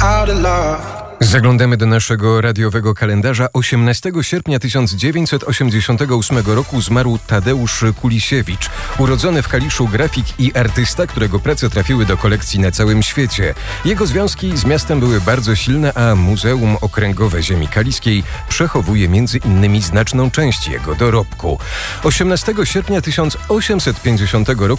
out of love. Zaglądamy do naszego radiowego kalendarza. 18 sierpnia 1988 roku zmarł Tadeusz Kulisiewicz, urodzony w Kaliszu grafik i artysta, którego prace trafiły do kolekcji na całym świecie. Jego związki z miastem były bardzo silne, a Muzeum Okręgowe Ziemi Kaliskiej przechowuje między innymi znaczną część jego dorobku. 18 sierpnia 1850 roku